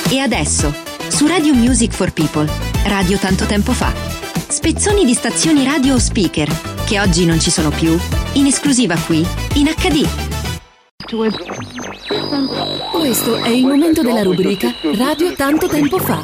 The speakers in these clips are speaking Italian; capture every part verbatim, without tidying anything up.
E adesso, su Radio Music for People, Radio Tanto Tempo Fa, spezzoni di stazioni radio o speaker, che oggi non ci sono più, in esclusiva qui, in acca di. Questo è il momento della rubrica Radio Tanto Tempo Fa.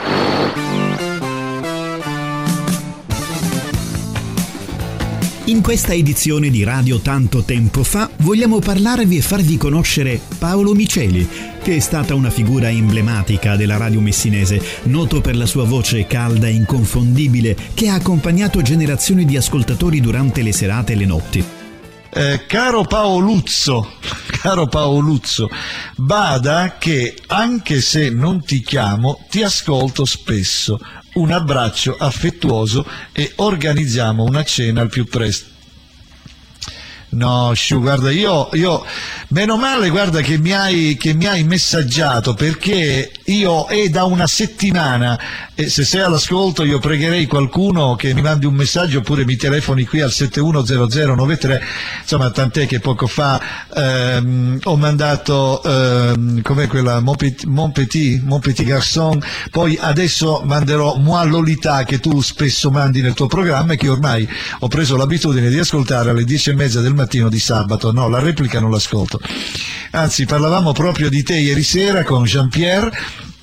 In questa edizione di Radio Tanto Tempo Fa vogliamo parlarvi e farvi conoscere Paolo Miceli, che è stata una figura emblematica della radio messinese, noto per la sua voce calda e inconfondibile che ha accompagnato generazioni di ascoltatori durante le serate e le notti. Eh, caro Paoluzzo, caro Paoluzzo, bada che anche se non ti chiamo, ti ascolto spesso. Un abbraccio affettuoso e organizziamo una cena al più presto. No, Sciu, guarda, io, io, meno male, guarda, che mi hai, che mi hai messaggiato, perché io è da una settimana, e se sei all'ascolto io pregherei qualcuno che mi mandi un messaggio oppure mi telefoni qui al sette uno zero zero nove tre, insomma, tant'è che poco fa ehm, ho mandato, ehm, com'è quella, Mon Petit, Mon Petit, Mon Petit Garçon, poi adesso manderò Moi Lolita, che tu spesso mandi nel tuo programma e che ormai ho preso l'abitudine di ascoltare alle dieci e mezza del mattino di sabato. No, la replica non l'ascolto, anzi parlavamo proprio di te ieri sera con Jean-Pierre.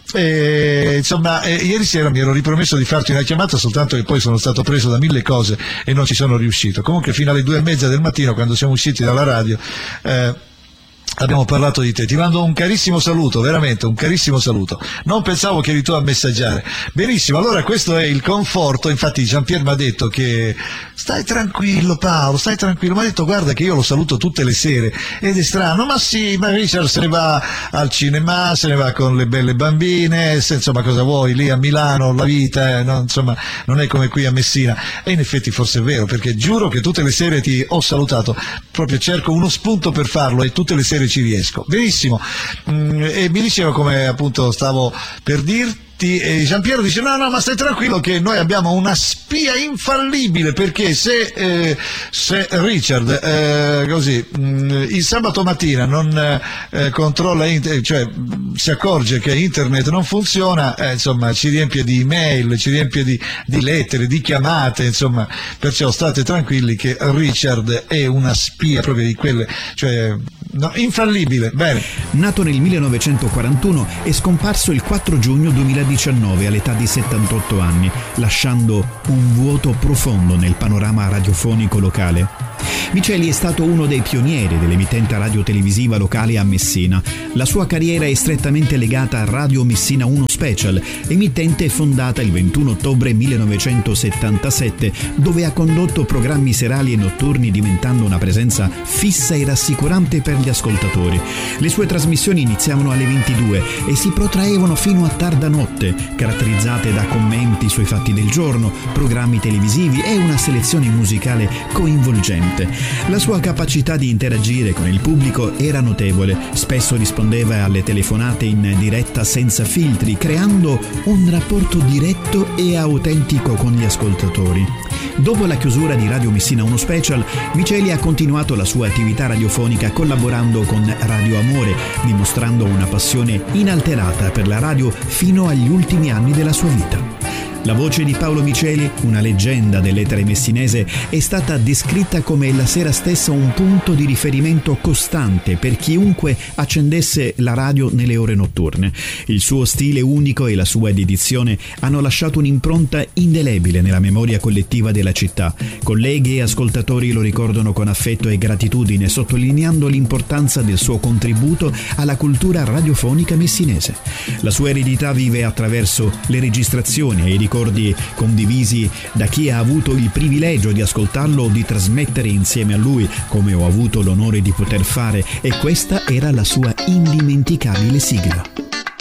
E, insomma, eh, ieri sera mi ero ripromesso di farti una chiamata, soltanto che poi sono stato preso da mille cose e non ci sono riuscito. Comunque fino alle due e mezza del mattino, quando siamo usciti dalla radio, eh, abbiamo parlato di te. Ti mando un carissimo saluto, veramente un carissimo saluto. Non pensavo che eri tu a messaggiare. Benissimo, allora questo è il conforto. Infatti Jean-Pierre mi ha detto che stai tranquillo Paolo, stai tranquillo. Mi ha detto guarda che io lo saluto tutte le sere ed è strano, ma sì, ma Richard se ne va al cinema, se ne va con le belle bambine, se, insomma cosa vuoi, lì a Milano la vita, eh, no, insomma non è come qui a Messina. E in effetti forse è vero, perché giuro che tutte le sere ti ho salutato, proprio cerco uno spunto per farlo e tutte le sere ci riesco. Benissimo. Mm, e mi diceva, come appunto stavo per dirti, e Giampiero dice no no ma stai tranquillo che noi abbiamo una spia infallibile, perché se, eh, se Richard eh, così mh, il sabato mattina non eh, controlla, cioè si accorge che internet non funziona, eh, insomma ci riempie di email, ci riempie di, di lettere, di chiamate, insomma, perciò state tranquilli che Richard è una spia proprio di quelle, cioè no, infallibile. Bene. Nato nel millenovecentoquarantuno e scomparso il quattro giugno duemiladiciannove all'età di settantotto anni, lasciando un vuoto profondo nel panorama radiofonico locale. Miceli è stato uno dei pionieri dell'emittente radio-televisiva locale a Messina. La sua carriera è strettamente legata a Radio Messina uno Special, emittente fondata il ventuno ottobre millenovecentosettantasette, dove ha condotto programmi serali e notturni, diventando una presenza fissa e rassicurante per gli ascoltatori. Le sue trasmissioni iniziavano alle ventidue e si protraevano fino a tarda notte, caratterizzate da commenti sui fatti del giorno, programmi televisivi e una selezione musicale coinvolgente. La sua capacità di interagire con il pubblico era notevole, spesso rispondeva alle telefonate in diretta senza filtri, creando un rapporto diretto e autentico con gli ascoltatori. Dopo la chiusura di Radio Messina uno Special, Miceli ha continuato la sua attività radiofonica collaborando con Radio Amore, dimostrando una passione inalterata per la radio fino agli ultimi anni della sua vita. La voce di Paolo Miceli, una leggenda dell'etere messinese, è stata descritta come la sera stessa un punto di riferimento costante per chiunque accendesse la radio nelle ore notturne. Il suo stile unico e la sua dedizione hanno lasciato un'impronta indelebile nella memoria collettiva della città. Colleghi e ascoltatori lo ricordano con affetto e gratitudine, sottolineando l'importanza del suo contributo alla cultura radiofonica messinese. La sua eredità vive attraverso le registrazioni e i ricordi condivisi da chi ha avuto il privilegio di ascoltarlo o di trasmettere insieme a lui, come ho avuto l'onore di poter fare, e questa era la sua indimenticabile sigla.